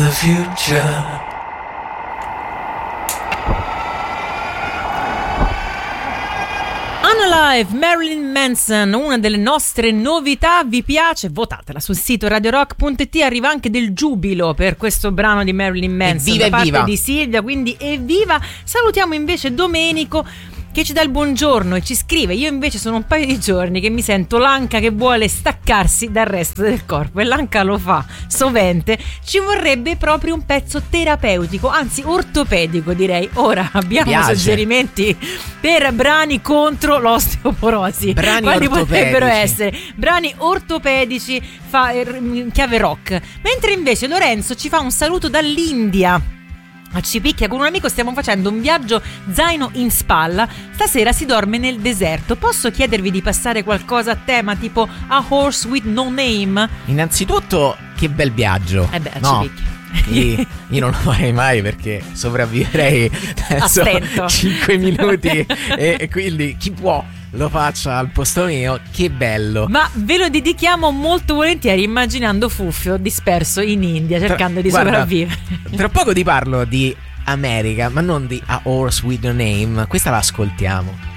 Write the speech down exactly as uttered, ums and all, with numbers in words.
the future. Unalive, Marilyn Manson, una delle nostre novità. Vi piace? Votatela sul sito radio rock punto it. Arriva anche del giubilo per questo brano di Marilyn Manson evviva, da parte evviva. di Silvia, quindi evviva. Salutiamo invece Domenico che ci dà il buongiorno e ci scrive: io invece sono un paio di giorni che mi sento l'anca che vuole staccarsi dal resto del corpo, e l'anca lo fa sovente. Ci vorrebbe proprio un pezzo terapeutico, anzi ortopedico direi. Ora abbiamo Piace. suggerimenti per brani contro l'osteoporosi. Brani Quali ortopedici. potrebbero essere? Brani ortopedici fa, in chiave rock. Mentre invece Lorenzo ci fa un saluto dall'India. A Cipicchia con un amico stiamo facendo un viaggio zaino in spalla. Stasera si dorme nel deserto. Posso chiedervi di passare qualcosa a tema tipo A Horse with No Name? Innanzitutto, che bel viaggio. Eh beh, a no, Cipicchia. io, io non lo farei mai perché sopravviverei penso, Attento. cinque minuti e, e quindi chi può lo faccia al posto mio. Che bello. Ma ve lo dedichiamo molto volentieri, immaginando Fuffio disperso in India cercando di Guarda, sopravvivere. Tra poco ti parlo di America, ma non di A Horse with No Name. Questa la ascoltiamo.